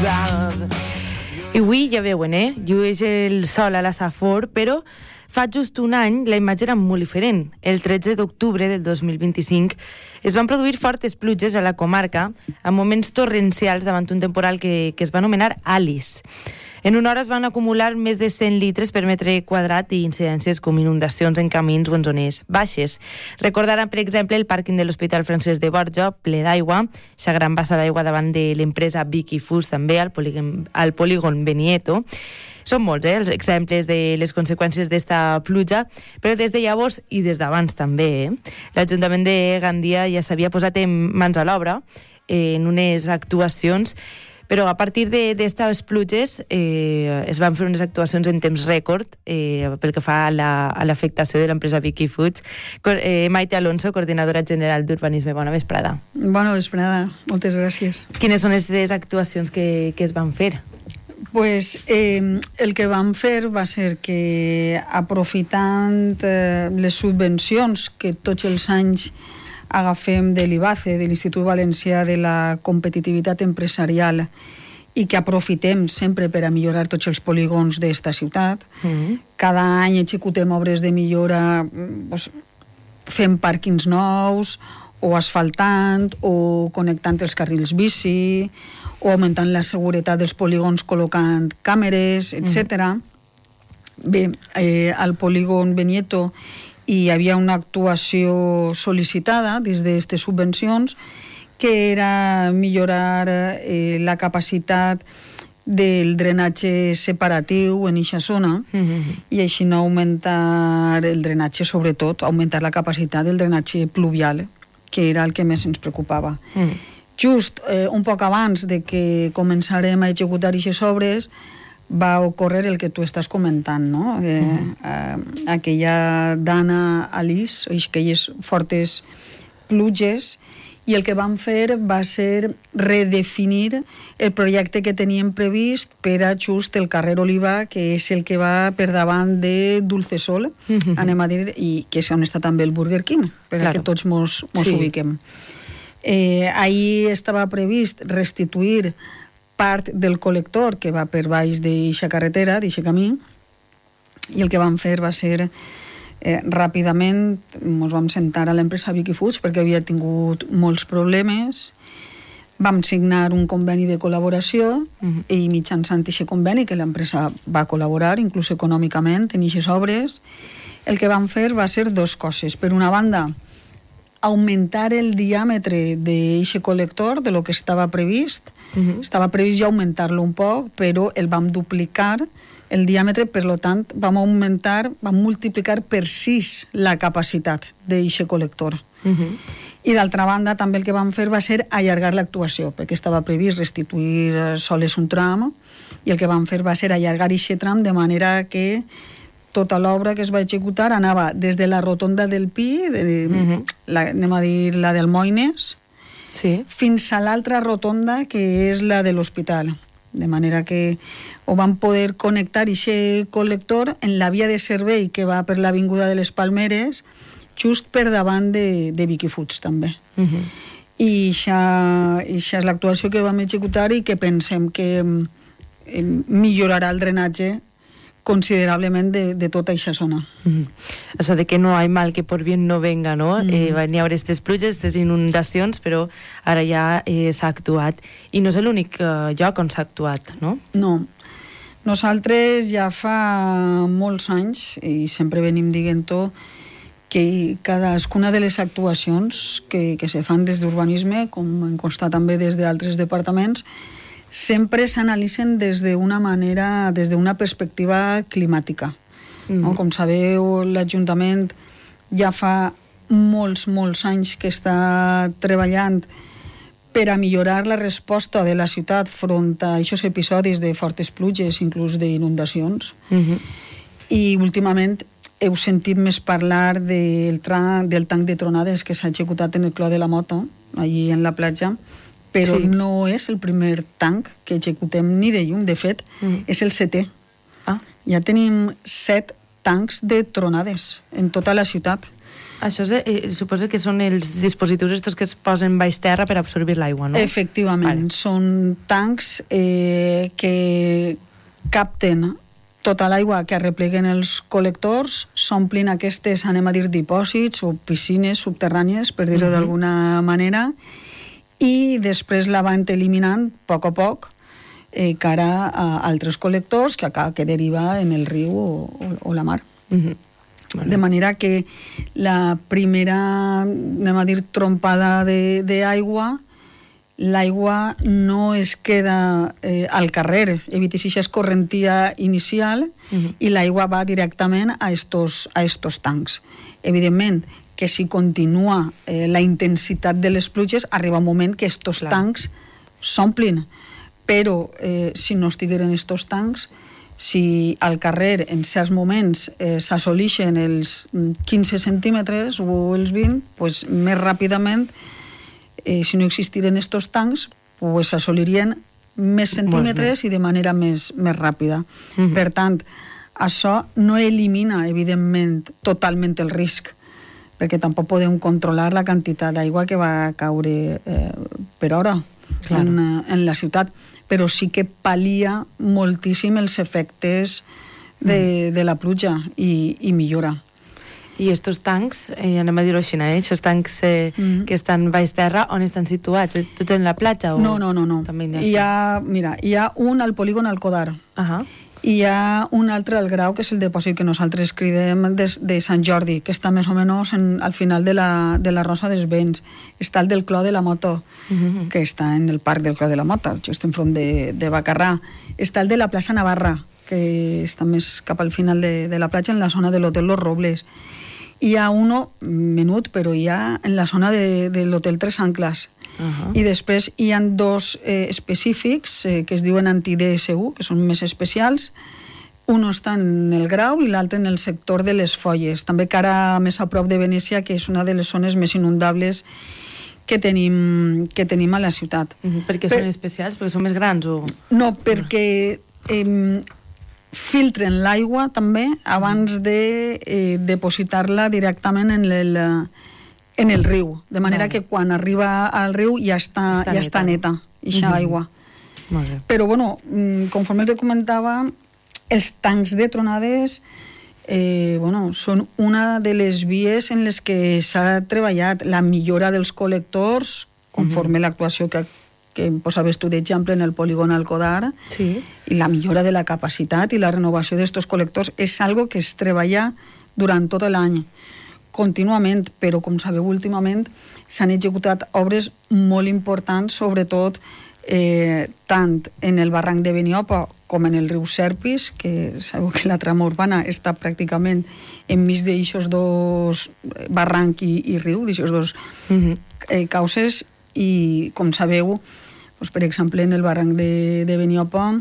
ciudad. I avui ja veuen, llueix el sol a la Safor, però fa just un any la imatge era molt diferent. El 13 d'octubre del 2025 es van produir fortes pluges a la comarca amb moments torrencials davant un temporal que es va anomenar Alice. En una hora es van acumular més de 100 litres per metre quadrat i incidències com inundacions en camins o en zones baixes. Recordaran, per exemple, el pàrquing de l'Hospital Francesc de Borja, ple d'aigua, la gran bassa d'aigua davant de l'empresa Vicky Foods, també al polígon Benieto. Són molts, els exemples de les conseqüències d'esta pluja, però des de llavors i des d'abans també. L'Ajuntament de Gandia ja s'havia posat en mans a l'obra en unes actuacions, però a partir d'estes pluges es van fer unes actuacions en temps rècord pel que fa a l'afectació de l'empresa Vicky Foods. Maite Alonso, coordinadora general d'Urbanisme, bona vesprada. Bona vesprada, moltes gràcies. Quines són les actuacions que es van fer? Pues, el que vam fer va ser que, aprofitant les subvencions que tots els anys agafem de l'IBACE, de l'Institut Valencià de la Competitivitat Empresarial, i que aprofitem sempre per a millorar tots els polígons d'esta ciutat. Cada any executem obres de millora, fent pàrquings nous, o asfaltant, o connectant els carrils bici, o augmentant la seguretat dels polígons col·locant càmeres, etc. Bé, al polígon Benieto hi havia una actuació sol·licitada des d'aquestes subvencions que era millorar la capacitat del drenatge separatiu en eixa zona i així no augmentar el drenatge, sobretot augmentar la capacitat del drenatge pluvial, que era el que més ens preocupava. Just un poc abans de que començarem a executar aquestes obres va ocórrer el que tu estàs comentant, no? Aquella dana Alice, aquelles fortes pluges, i el que vam fer va ser redefinir el projecte que teníem previst per a just el carrer Oliva, que és el que va per davant de Dulcesol, anem a dir, i que és on està també el Burger King, per a que tots mos ubiquem. Ahir estava previst restituir part del col·lector que va per baix d'eixa carretera, d'eixe camí, i el que vam fer va ser ràpidament ens vam sentar a l'empresa Vicky Foods perquè havia tingut molts problemes, vam signar un conveni de col·laboració i mitjançant aquest conveni que l'empresa va col·laborar, inclús econòmicament, en aquestes obres, el que vam fer va ser dues coses. Per una banda, augmentar el diàmetre d'aquest col·lector de lo que estava previst. Estava previst ja augmentar-lo un poc, però el vam duplicar el diàmetre, per tant vam multiplicar per 6 la capacitat d'aquest col·lector. I d'altra banda també el que vam fer va ser allargar l'actuació, perquè estava previst restituir sols un tram, i el que vam fer va ser allargar aquest tram de manera que tota l'obra que es va executar anava des de la rotonda del Pi, anem a dir la del Moines, fins a l'altra rotonda que és la de l'hospital. De manera que ho vam poder connectar aquest col·lector en la via de servei que va per l'Avinguda de les Palmeres, just per davant de Vicky Foods també. I això és l'actuació que vam executar i que pensem que millorarà el drenatge considerablement de tota aquesta zona. Això de que no hay mal que por bien no venga, no? Van haver aquestes pluges, aquestes inundacions, però ara ja s'ha actuat. I no és l'únic lloc on s'ha actuat, no? No. Nosaltres ja fa molts anys, i sempre venim dient-ho, que cadascuna de les actuacions que se fan des d'urbanisme, com em consta també des d'altres departaments, sempre s'analitzen des d'una manera, des d'una perspectiva climàtica. Com sabeu, l'Ajuntament ja fa molts anys que està treballant per a millorar la resposta de la ciutat front a aquests episodis de fortes pluges, inclús d'inundacions. I últimament heu sentit més parlar del tanc de tronades que s'ha executat en el Clos de la Mota, allí en la platja, però no és el primer tanc que executem ni de llum. De fet, és el 7è. Ja tenim 7 tancs de tronades en tota la ciutat. Això suposo que són els dispositius estos que es posen baix terra per absorbir l'aigua, no? Efectivament, són tancs que capten tota l'aigua que arrepleguen els col·lectors, s'omplin aquestes, anem a dir, dipòsits o piscines subterrànies, per dir-ho d'alguna manera, i després la van eliminant a poc cara a altres col·lectors que deriva en el riu o la mar. De manera que la primera, anem a dir, trompada d'aigua, l'aigua no es queda al carrer, evites aquesta escorrentia inicial, i l'aigua va directament a estos tancs. Evidentment, que si continua la intensitat de les pluges, arriba un moment que estos tancs s'omplin. Però si no estigueren estos tancs, si al carrer en certs moments s'assolixen els 15 centímetres o els 20, pues, més ràpidament, si no existiren estos tancs, pues, s'assolirien més centímetres i de manera més ràpida. Per tant, això no elimina, evidentment, totalment el risc, perquè tampoc podem controlar la quantitat d'aigua que va caure per hora en la ciutat, però sí que pal·lia moltíssim els efectes de la pluja i millora. I estos tancs, anem a dir-ho així, aquests tancs que estan baix terra, on estan situats? És tot en la platja? No. Hi ha un al polígon Alcodar. I hi ha un altre al Grau, que és el dipòsit que nosaltres cridem de Sant Jordi, que està més o menys al final de la Rosa dels Vents. Està el del Clot de la Moto, que està en el parc del Clot de la Moto, just enfront de Bacarrà. Està el de la plaça Navarra, que està més cap al final de la platja, en la zona de l'Hotel Los Robles. Hi ha uno menut, però hi ha en la zona de l'Hotel Tres Anclas. I després hi ha dos específics que es diuen anti-DSU, que són més especials. Un està en el Grau i l'altre en el sector de les Folles, també cara més a prop de Venècia, que és una de les zones més inundables que tenim a la ciutat. Per què són especials? Perquè són més grans? No, perquè filtren l'aigua també abans de depositar-la directament en el riu, de manera que quan arriba al riu ja està neta, aquesta aigua. Però, bueno, conforme te comentava, els tancs de tronades són una de les vies en les que s'ha treballat la millora dels col·lectors, conforme l'actuació que posaves tu d'exemple en el polígon Alcodar, i la millora de la capacitat i la renovació d'estos col·lectors és algo que es treballa durant tot l'any, contínuament, però, com sabeu, últimament s'han executat obres molt importants, sobretot tant en el barranc de Beniopa com en el riu Serpis, que sabeu que la trama urbana està pràcticament enmig d'aixos dos barranc i riu, d'aixos dos cauces, i, com sabeu, per exemple, en el barranc de Beniopa,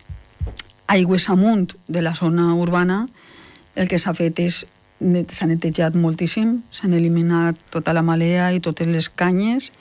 aigües amunt de la zona urbana, el que s'ha fet és s'ha netejat moltíssim, s'han eliminat tota la malea i totes les canyes.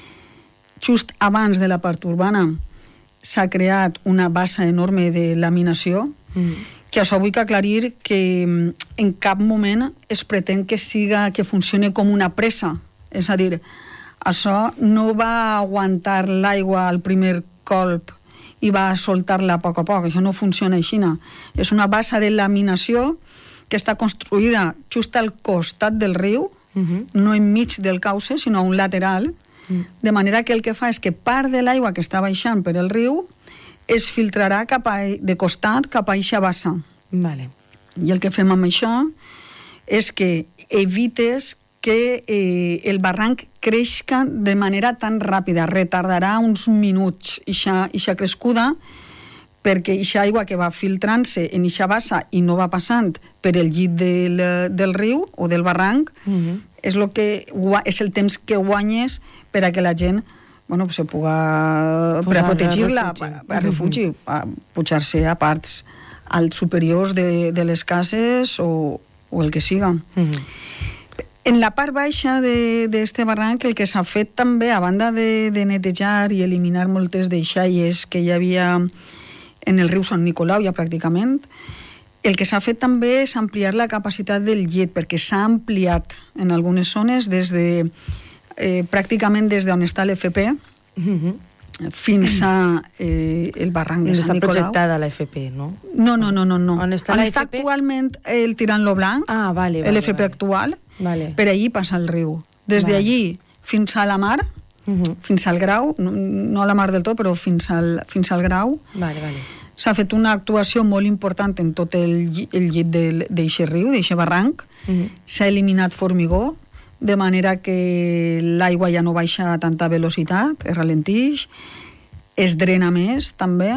Just abans de la part urbana s'ha creat una bassa enorme de laminació, que això vull aclarir que en cap moment es pretén que funcioni com una presa. És a dir, això no va aguantar l'aigua al primer colp i va soltar-la a poc a poc. Això no funciona així. És una bassa de laminació que està construïda just al costat del riu, no enmig del cauce, sinó a un lateral, de manera que el que fa és que part de l'aigua que està baixant per el riu es filtrarà de costat cap a eixa bassa. I el que fem amb això és que evites que el barranc creixca de manera tan ràpida, retardarà uns minuts eixa crescuda, perquè eixa aigua que va filtrant-se en eixa bassa i no va passant per el llit del riu o del barranc, és el temps que guanyes per a que la gent se puga protegir-la, a refugi, a pujar-se a parts superiors de les cases o el que siga. En la part baixa d'este barranc, el que s'ha fet també, a banda de netejar i eliminar moltes deixalles que hi havia en el riu Sant Nicolau, ja pràcticament, El que s'ha fet també és ampliar la capacitat del llit, perquè s'ha ampliat en algunes zones pràcticament des d'on està l'FP fins a el barranc de Sant Nicolau. Està projectada l'FP, no? No. On està l'FP? Actualment el Tirant lo Blanc, l'FP actual, per allí passa el riu. Des d'allí fins a la mar, fins al Grau, no a la mar del tot, però fins al Grau. S'ha fet una actuació molt important en tot el llit d'eixe riu, d'eixe barranc. S'ha eliminat formigó, de manera que l'aigua ja no baixa a tanta velocitat, es ralentix, es drena més també,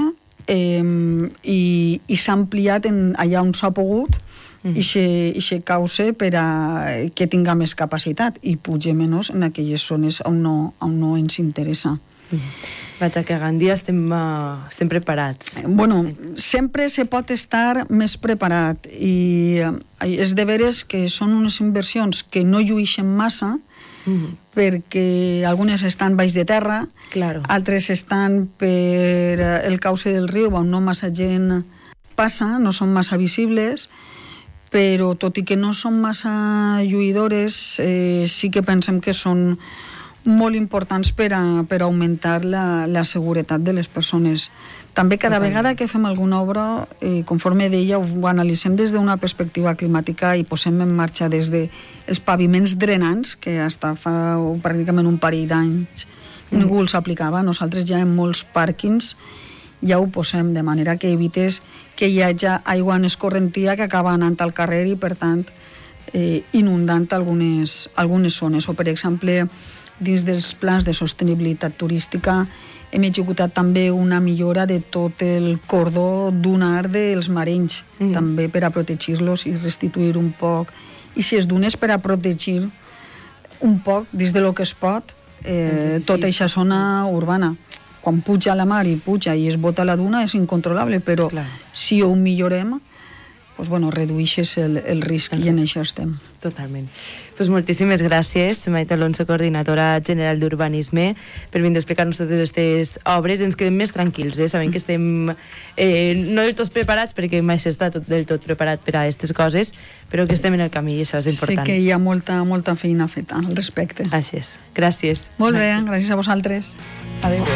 i s'ha ampliat allà on s'ha pogut ixe cauce per a que tinga més capacitat i pugi menys en aquelles zones on no ens interessa. Vaja, que a Gandia estem preparats. Bueno, sempre se pot estar més preparat i és de veres que són unes inversions que no lluïxen massa perquè algunes estan baix de terra, altres estan per el cauce del riu on no massa gent passa, no són massa visibles, però tot i que no són massa lluïdores, sí que pensem que són molt importants per augmentar la seguretat de les persones. També cada vegada que fem alguna obra, conforme deia, ho analitzem des d'una perspectiva climàtica i posem en marxa des dels paviments drenants, que hasta fa pràcticament un parell d'anys ningú els aplicava. Nosaltres ja en molts pàrquings ja ho posem, de manera que evites que hi hagi aigua en escorrentia que acaba anant al carrer i, per tant, inundant algunes zones. O, per exemple, dins dels plans de sostenibilitat turística hem executat també una millora de tot el cordó dunar dels marenys, també per a protegir-los i restituir un poc. I si es dunes per a protegir un poc, dins de lo que es pot, tota aquesta zona urbana. Quan puja la mar i puja i es bota la duna és incontrolable, però si ho millorem, doncs, redueixes el risc i en això estem. Totalment. Doncs moltíssimes gràcies, Maite Alonso, coordinadora general d'Urbanisme, per vindre a explicar-nos totes aquestes obres. Ens quedem més tranquils, sabem que estem no del tot preparats, perquè mai s'està del tot preparat per a aquestes coses, però que estem en el camí i això és important. Sí que hi ha molta feina feta al respecte. Així és. Gràcies. Molt bé, gràcies a vosaltres. Adéu.